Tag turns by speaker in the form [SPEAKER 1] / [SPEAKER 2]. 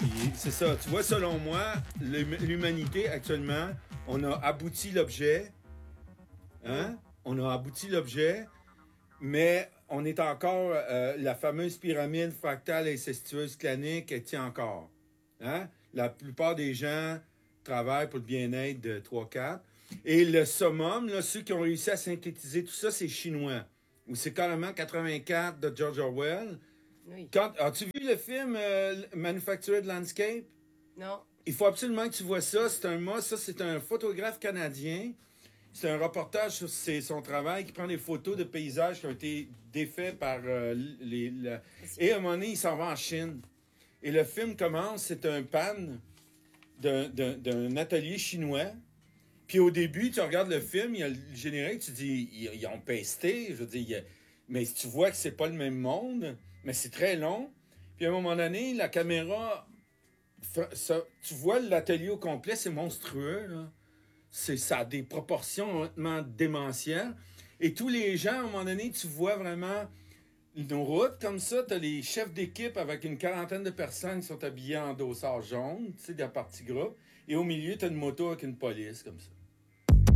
[SPEAKER 1] Puis c'est ça. Tu vois, selon moi, l'humanité, actuellement, on a abouti l'objet.
[SPEAKER 2] Hum.
[SPEAKER 1] Hein? On a abouti l'objet, mais on est encore. La fameuse pyramide fractale incestueuse clanique, elle tient encore. Hein? La plupart des gens travaillent pour le bien-être de trois quatre. Et le summum, là, ceux qui ont réussi à synthétiser tout ça, c'est chinois. Ou c'est carrément 84 de George Orwell.
[SPEAKER 2] Oui.
[SPEAKER 1] As-tu vu le film Manufactured Landscape?
[SPEAKER 2] Non.
[SPEAKER 1] Il faut absolument que tu vois ça. C'est un photographe canadien. C'est un reportage sur son travail qui prend des photos de paysages qui ont été défaits par Et à un moment donné, il s'en va en Chine. Et le film commence, c'est un pan d'un atelier chinois. Puis au début, tu regardes le film, il y a le générique, tu dis, ils ont pesté. Je veux dire, mais tu vois que c'est pas le même monde, mais c'est très long. Puis à un moment donné, la caméra, tu vois l'atelier au complet, c'est monstrueux, là. Ça a des proportions honnêtement démentielles. Et tous les gens, à un moment donné, tu vois vraiment nos routes comme ça. Tu as les chefs d'équipe avec une quarantaine de personnes qui sont habillés en dossard jaune, tu sais, de la partie groupe. Et au milieu, tu as une moto avec une police comme ça.